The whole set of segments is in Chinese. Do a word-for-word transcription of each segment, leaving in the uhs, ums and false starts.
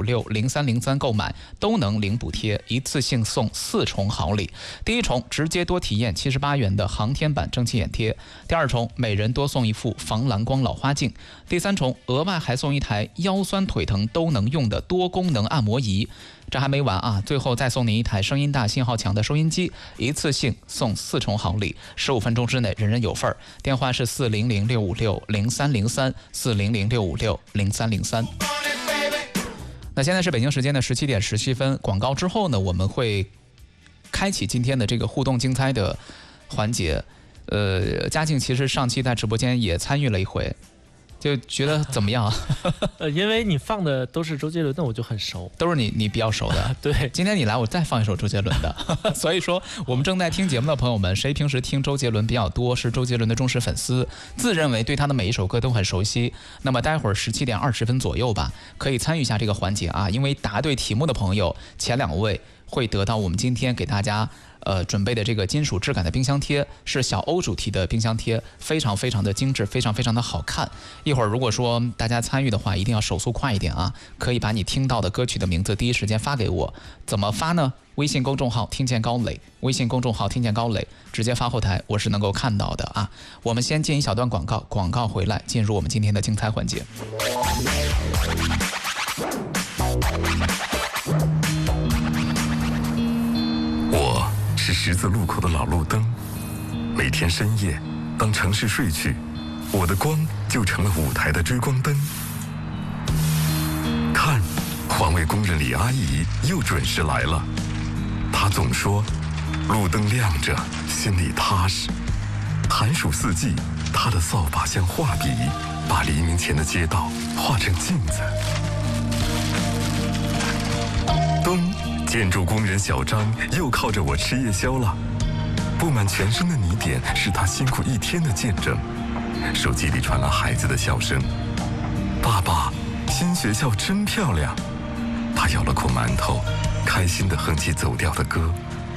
五六零三零三购买都能领补贴，一次性送四重好礼。第一重直接多体验七十八元的航天版蒸汽眼贴，第二重每人多送一副防蓝光老花镜，第三重额外还送一台腰酸腿疼都能用的多功能按摩仪。这还没完啊！最后再送您一台声音大、信号强的收音机，一次性送四重好礼，十五分钟之内人人有份儿。电话是四零零六五六零三零三四零零六五六零三零三。那现在是北京时间的十七点十七分，广告之后呢，我们会开启今天的这个互动竞猜的环节。呃，嘉靖其实上期在直播间也参与了一回。就觉得怎么样？ 呃，因为你放的都是周杰伦的，我就很熟， 都是你你比较熟的。 对， 今天你来，我再放一首周杰伦的。所以说，我们正在听节目的朋友们，谁平时听周杰伦比较多，是周杰伦的忠实粉丝，自认为对他的每一首歌都很熟悉，那么待会儿十七点二十分左右吧，可以参与一下这个环节啊。因为答对题目的朋友，前两位会得到我们今天给大家。呃，准备的这个金属质感的冰箱贴是小欧主题的冰箱贴，非常非常的精致，非常非常的好看。一会儿如果说大家参与的话，一定要手速快一点啊！可以把你听到的歌曲的名字第一时间发给我。怎么发呢？微信公众号听见高磊，微信公众号听见高磊，直接发后台，我是能够看到的啊。我们先进一小段广告，广告回来进入我们今天的竞猜环节。 我是十字路口的老路灯，每天深夜，当城市睡去，我的光就成了舞台的追光灯。看，环卫工人李阿姨又准时来了。她总说，路灯亮着，心里踏实。寒暑四季，她的扫把像画笔，把黎明前的街道画成镜子。灯。建筑工人小张又靠着我吃夜宵了，布满全身的泥点是他辛苦一天的见证。手机里传来孩子的笑声：“爸爸，新学校真漂亮。”他咬了口馒头，开心地哼起走调的歌。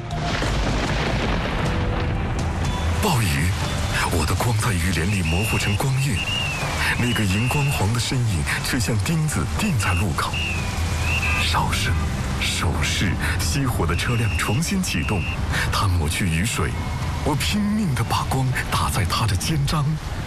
暴雨，我的光在雨帘里模糊成光晕，那个荧光黄的身影却像钉子钉在路口。哨声。手势，熄火的车辆重新启动，他抹去雨水，我拼命地把光打在他的肩章。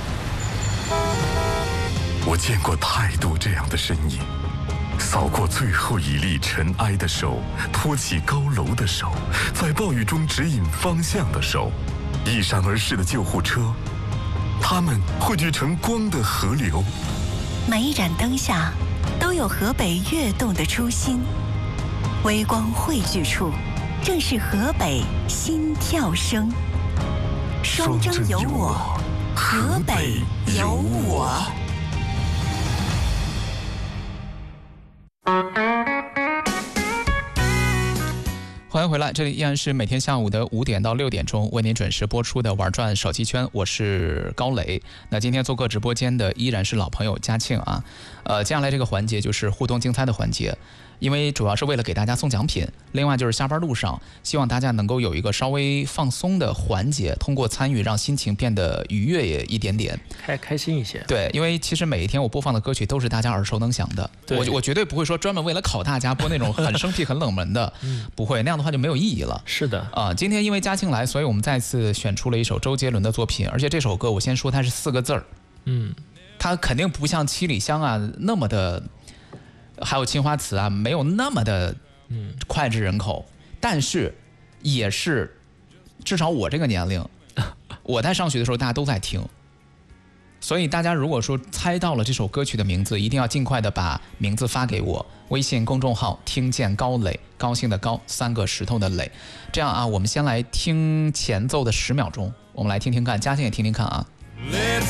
我见过太多这样的身影，扫过最后一粒尘埃的手，托起高楼的手，在暴雨中指引方向的手，一闪而逝的救护车，它们汇聚成光的河流。 每一盏灯下，都有河北跃动的初心。微光汇聚处，正是河北心跳声。双征有我，河北有我。 欢迎回来，这里依然是每天下午的五点到六点钟为您准时播出的玩转手机圈，我是高磊。那今天做客直播间的依然是老朋友嘉庆啊。呃，接下来这个环节就是互动竞猜的环节。因为主要是为了给大家送奖品，另外就是下班路上，希望大家能够有一个稍微放松的环节，通过参与让心情变得愉悦一点点， 开开心一些。 对，因为其实每一天我播放的歌曲都是大家耳熟能详的，我我绝对不会说专门为了考大家播那种很生僻、很冷门的，嗯、不会，那样的话就没有意义了。 是的， 啊、呃，今天因为嘉庆来，所以我们再次选出了一首周杰伦的作品，而且这首歌我先说它是四个字儿， 嗯， 它肯定不像七里香啊那么的。还有青花瓷啊，没有那么的脍炙人口，但是也是至少我这个年龄，我在上学的时候大家都在听，所以大家如果说猜到了这首歌曲的名字，一定要尽快的把名字发给我，微信公众号听见高磊，高兴的高，三个石头的磊。这样啊，我们先来听前奏的十秒钟，我们来听听看，嘉庆也听听看啊。